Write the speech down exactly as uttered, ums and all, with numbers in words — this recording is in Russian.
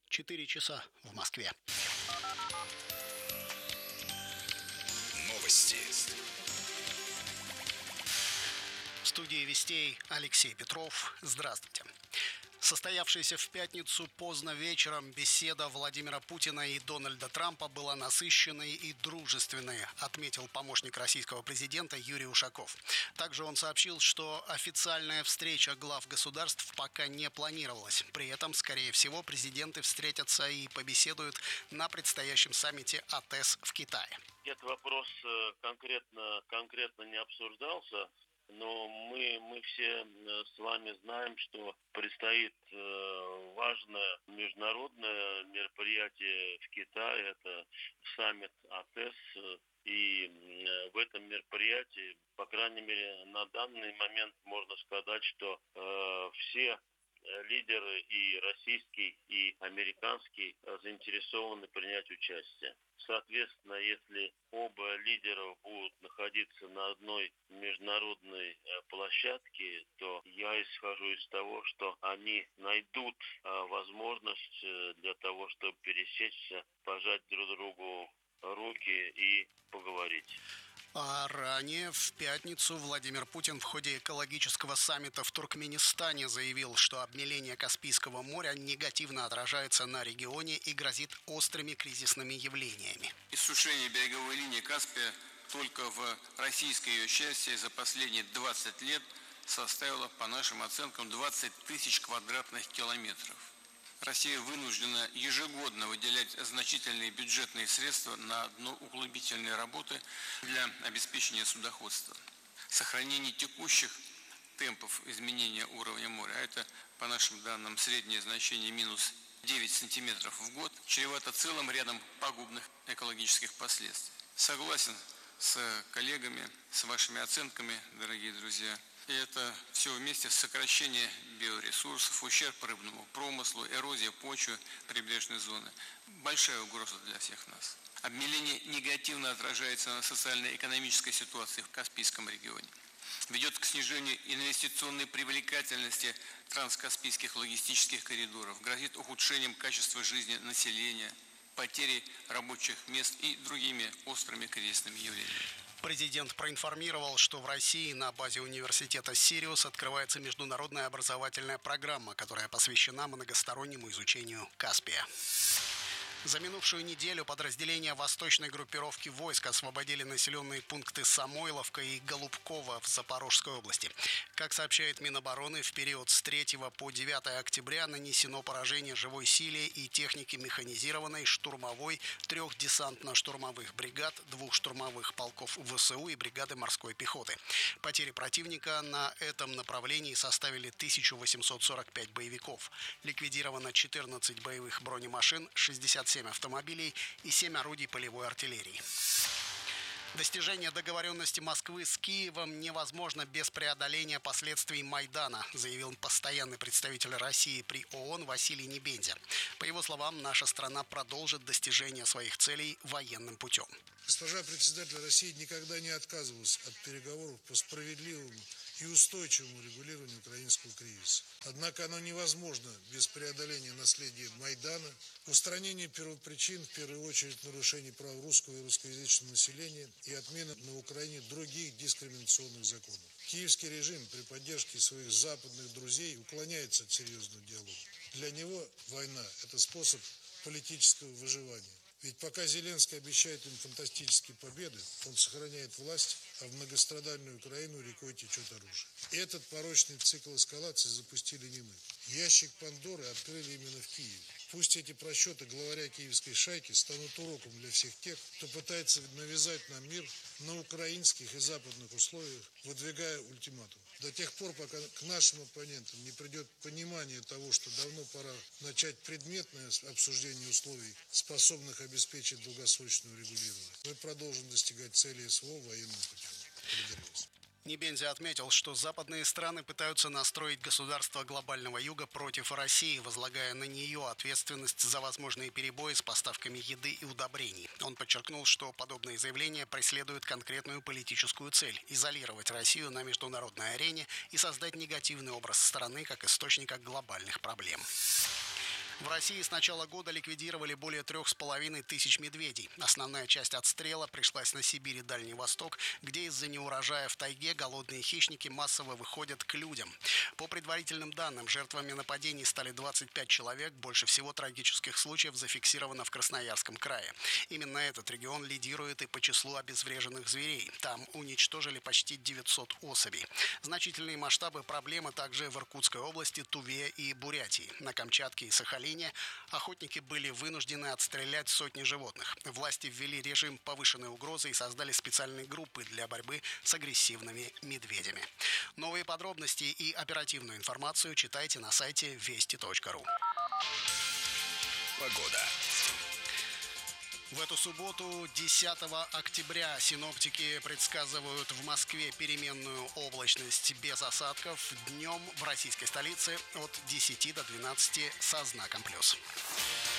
Четыре часа в Москве. Новости. В студии Вестей Алексей Петров. Здравствуйте. Состоявшаяся в пятницу поздно вечером беседа Владимира Путина и Дональда Трампа была насыщенной и дружественной, отметил помощник российского президента Юрий Ушаков. Также он сообщил, что официальная встреча глав государств пока не планировалась. При этом, скорее всего, президенты встретятся и побеседуют на предстоящем саммите АТЭС в Китае. Этот вопрос конкретно, конкретно не обсуждался. Но мы, мы все с вами знаем, что предстоит важное международное мероприятие в Китае, это саммит АТЭС. И в этом мероприятии, по крайней мере, на данный момент можно сказать, что э, все лидеры, и российский, и американский, заинтересованы принять участие. Соответственно, если оба лидера будут находиться на одной международной площадке, то я исхожу из того, что они найдут возможность для того, чтобы пересечься, пожать друг другу руки и поговорить. А ранее, в пятницу, Владимир Путин в ходе экологического саммита в Туркменистане заявил, что обмеление Каспийского моря негативно отражается на регионе и грозит острыми кризисными явлениями. Иссушение береговой линии Каспия только в российской ее части за последние двадцать лет составило, по нашим оценкам, двадцать тысяч квадратных километров. Россия вынуждена ежегодно выделять значительные бюджетные средства на дноуглубительные работы для обеспечения судоходства. Сохранение текущих темпов изменения уровня моря, а это, по нашим данным, среднее значение минус девять сантиметров в год, чревато целым рядом пагубных экологических последствий. Согласен с коллегами, с вашими оценками, дорогие друзья. И это все вместе сокращение биоресурсов, ущерб рыбному промыслу, эрозия почвы прибрежной зоны. Большая угроза для всех нас. Обмеление негативно отражается на социально-экономической ситуации в Каспийском регионе. Ведет к снижению инвестиционной привлекательности транскаспийских логистических коридоров, грозит ухудшением качества жизни населения, потерей рабочих мест и другими острыми кризисными явлениями. Президент проинформировал, что в России на базе университета «Сириус» открывается международная образовательная программа, которая посвящена многостороннему изучению Каспия. За минувшую неделю подразделения восточной группировки войск освободили населенные пункты Самойловка и Голубково в Запорожской области. Как сообщает Минобороны, в период с третьего по девятое октября нанесено поражение живой силе и технике механизированной, штурмовой, трех десантно-штурмовых бригад, двух штурмовых полков ВСУ и бригады морской пехоты. Потери противника на этом направлении составили тысячу восемьсот сорок пять боевиков. Ликвидировано четырнадцать боевых бронемашин, шестьдесят семь автомобилей и семь орудий полевой артиллерии. Достижение договоренности Москвы с Киевом невозможно без преодоления последствий Майдана, заявил постоянный представитель России при ООН Василий Небензя. По его словам, наша страна продолжит достижение своих целей военным путем. Госпожа председатель России никогда не отказывалась от переговоров по справедливому и устойчивому регулированию украинского кризиса. Однако оно невозможно без преодоления наследия Майдана, устранения первопричин, в первую очередь нарушений прав русского и русскоязычного населения и отмены на Украине других дискриминационных законов. Киевский режим при поддержке своих западных друзей уклоняется от серьезного диалога. Для него война – это способ политического выживания. Ведь пока Зеленский обещает им фантастические победы, он сохраняет власть, а в многострадальную Украину рекой течет оружие. И этот порочный цикл эскалации запустили не мы. Ящик Пандоры открыли именно в Киеве. Пусть эти просчеты главаря киевской шайки станут уроком для всех тех, кто пытается навязать нам мир на украинских и западных условиях, выдвигая ультиматум. До тех пор, пока к нашим оппонентам не придет понимание того, что давно пора начать предметное обсуждение условий, способных обеспечить долгосрочное регулирование, мы продолжим достигать цели СВО военным путем. Благодарю вас. Небензя отметил, что западные страны пытаются настроить государство глобального юга против России, возлагая на нее ответственность за возможные перебои с поставками еды и удобрений. Он подчеркнул, что подобные заявления преследуют конкретную политическую цель – изолировать Россию на международной арене и создать негативный образ страны как источника глобальных проблем. В России с начала года ликвидировали более трех с половиной тысяч медведей. Основная часть отстрела пришлась на Сибирь и Дальний Восток, где из-за неурожая в тайге голодные хищники массово выходят к людям. По предварительным данным, жертвами нападений стали двадцать пять человек. Больше всего трагических случаев зафиксировано в Красноярском крае. Именно этот регион лидирует и по числу обезвреженных зверей. Там уничтожили почти девятьсот особей. Значительные масштабы проблемы также в Иркутской области, Туве и Бурятии. На Камчатке и Сахалине охотники были вынуждены отстрелять сотни животных. Власти ввели режим повышенной угрозы и создали специальные группы для борьбы с агрессивными медведями. Новые подробности и оперативную информацию читайте на сайте вести точка ру. Погода. В эту субботу, десятого октября, синоптики предсказывают в Москве переменную облачность без осадков. Днем в российской столице от десяти до двенадцати со знаком плюс.